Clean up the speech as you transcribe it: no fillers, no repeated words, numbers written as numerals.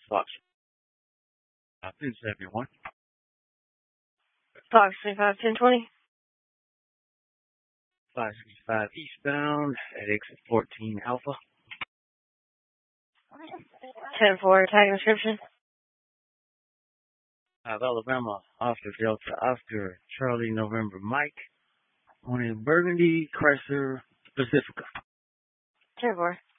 Fox. Pin 71. Fox 25-10-20. 565 eastbound at exit 14 Alpha. 10-4, tag description. Alabama, Oscar Delta, Oscar, Charlie, November, Mike. On a Burgundy Chrysler Pacifica. 10-4.